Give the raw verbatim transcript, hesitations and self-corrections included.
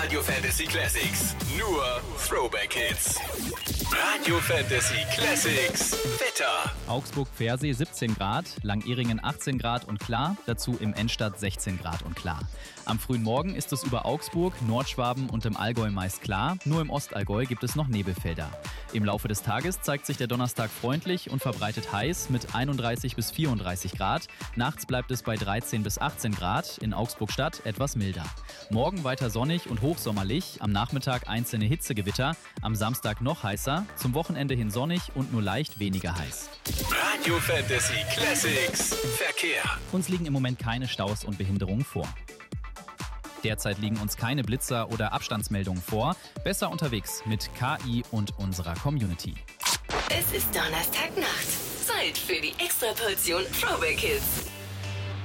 Radio Fantasy Classics. Nur Throwback Hits. Radio Fantasy Classics. Wetter. Augsburg-Pfersee siebzehn Grad, Langeringen achtzehn Grad und klar, dazu im Endstadt sechzehn Grad und klar. Am frühen Morgen ist es über Augsburg, Nordschwaben und im Allgäu meist klar, nur im Ostallgäu gibt es noch Nebelfelder. Im Laufe des Tages zeigt sich der Donnerstag freundlich und verbreitet heiß mit einunddreißig bis vierunddreißig Grad. Nachts bleibt es bei dreizehn bis achtzehn Grad, in Augsburg-Stadt etwas milder. Morgen weiter sonnig und hochsommerlich, am Nachmittag einzelne Hitzegewitter, am Samstag noch heißer, zum Wochenende hin sonnig und nur leicht weniger heiß. Radio Fantasy Classics. Verkehr. Uns liegen im Moment keine Staus und Behinderungen vor. Derzeit liegen uns keine Blitzer oder Abstandsmeldungen vor. Besser unterwegs mit K I und unserer Community. Es ist Donnerstagnacht. Zeit für die Extraportion Throwback Hits.